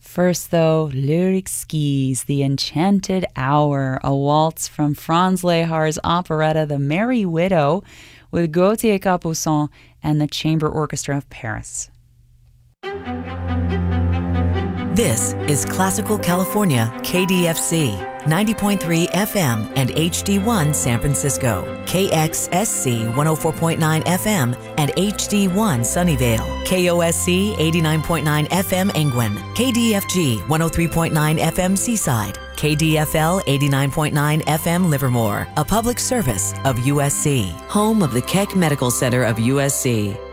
First, though, Lyric Skis, The Enchanted Hour, a waltz from Franz Lehar's operetta The Merry Widow with Gauthier Capuçon and the Chamber Orchestra of Paris. This is Classical California, KDFC, 90.3 FM and HD1 San Francisco, KXSC 104.9 FM and HD1 Sunnyvale, KOSC 89.9 FM Angwin, KDFG 103.9 FM Seaside, KDFL 89.9 FM Livermore, a public service of USC, home of the Keck Medical Center of USC.